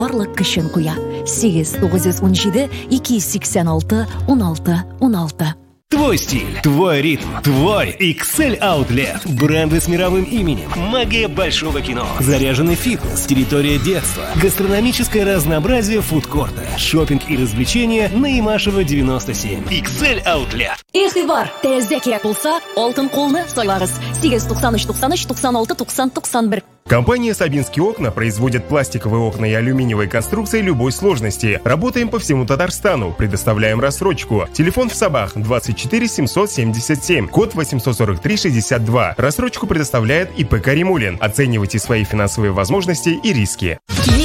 барлык көчен куя. 8-917-286-16-16. Твой стиль, твой ритм, твой XL Outlet. Бренды с мировым именем. Магия большого кино. Заряженный фитнес. Территория детства. Гастрономическое разнообразие фудкорта. Шопинг и развлечения на Имашева 97. XL Outlet. Игътибар, тезде кирәк булса, алтын кулны сайлагыз. 8-93-93-96-90-91. Компания «Сабинские окна» производит пластиковые окна и алюминиевые конструкции любой сложности. Работаем по всему Татарстану. Предоставляем рассрочку. Телефон в Сабах 24 777, код 843-62. Рассрочку предоставляет ИП «Каримулин». Оценивайте свои финансовые возможности и риски.